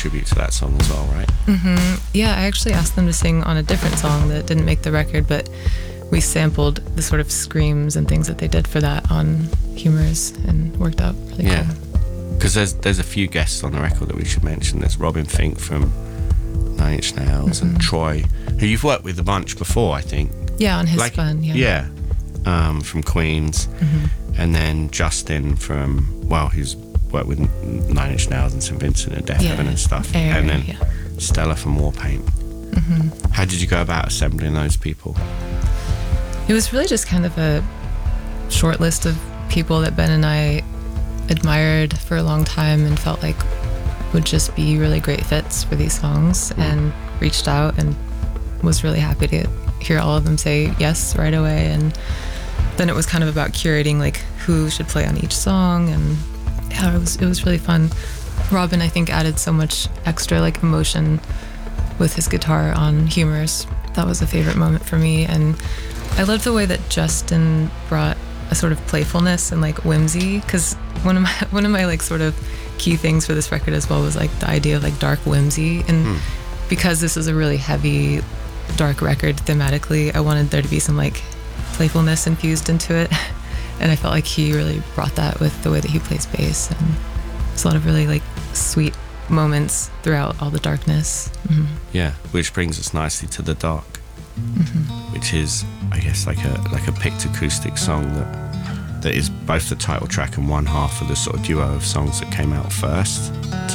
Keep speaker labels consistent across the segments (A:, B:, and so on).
A: tribute to that song as well, right?
B: Yeah, I actually asked them to sing on a different song that didn't make the record, but we sampled the sort of screams and things that they did for that on Humors, and worked out really cool.
A: Because there's a few guests on the record that we should mention. There's Robin Thicke from Nine Inch Nails and Troy, who you've worked with a bunch before, I think.
B: Yeah, on His Fun. Yeah.
A: From Queens, and then Justin from, well, who's worked with Nine Inch Nails and St Vincent and Death Heaven and stuff, and then Stella from Warpaint. How did you go about assembling those people?
B: It was really just kind of a short list of people that Ben and I admired for a long time and felt like would just be really great fits for these songs, and reached out and was really happy to hear all of them say yes right away. And then it was kind of about curating like who should play on each song, and yeah, it was really fun. Robin, I think, added so much extra like emotion with his guitar on Humors. That was a favorite moment for me, and I loved the way that Justin brought a sort of playfulness and like whimsy, because one of my like sort of key things for this record as well was like the idea of like dark whimsy, and because this is a really heavy, dark record thematically, I wanted there to be some like playfulness infused into it, and I felt like he really brought that with the way that he plays bass, and there's a lot of really like sweet moments throughout all the darkness.
A: Yeah, which brings us nicely to The Dark, which is, I guess, like a picked acoustic song that is both the title track and one half of the sort of duo of songs that came out first.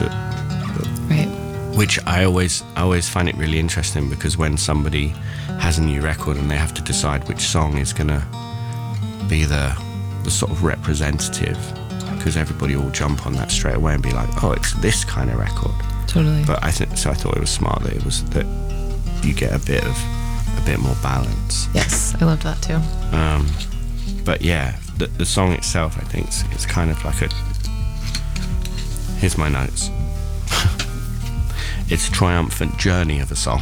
B: Right.
A: Which I always find it really interesting, because when somebody has a new record and they have to decide which song is gonna be the sort of representative, because everybody will jump on that straight away and be like, oh, it's this kind of record.
B: Totally.
A: But I thought it was smart that you get a bit more balance.
B: Yes, I loved that too.
A: But yeah, the song itself, I think, it's kind of like here's my notes. It's a triumphant journey of a song.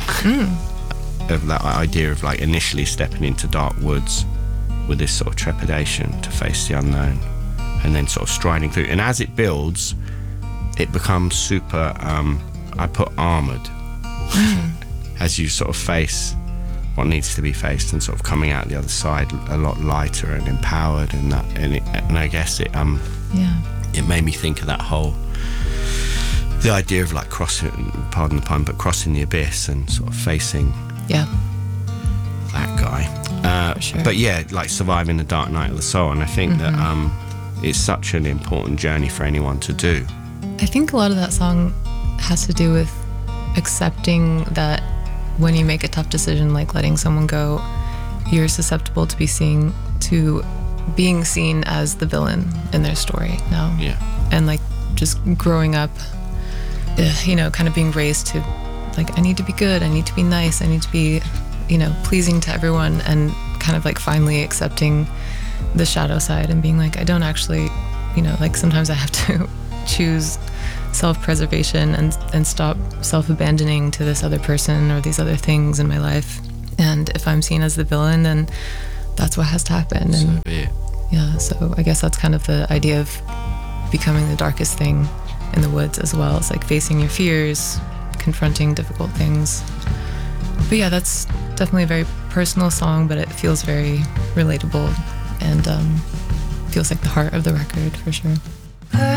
A: Of that idea of like initially stepping into dark woods with this sort of trepidation to face the unknown, and then sort of striding through. And as it builds, it becomes super, I put armoured, as you sort of face what needs to be faced, and sort of coming out the other side a lot lighter and empowered, and I guess it made me think of that whole, the idea of like crossing, pardon the pun, but crossing the abyss and sort of facing that guy.
B: For sure.
A: But yeah, like surviving the dark night of the soul, and I think that it's such an important journey for anyone to do.
B: I think a lot of that song has to do with accepting that when you make a tough decision like letting someone go, you're susceptible to being seen as the villain in their story now.
A: Yeah.
B: And like just growing up, kind of being raised to like, I need to be good, I need to be nice, I need to be, pleasing to everyone, and kind of like finally accepting the shadow side and being like, I don't actually, like sometimes I have to choose self-preservation and stop self-abandoning to this other person or these other things in my life. And if I'm seen as the villain, then that's what has to happen. And
A: so be it.
B: Yeah, so I guess that's kind of the idea of becoming the darkest thing in the woods as well. It's like facing your fears, confronting difficult things. But yeah, that's definitely a very personal song, but it feels very relatable, and feels like the heart of the record for sure.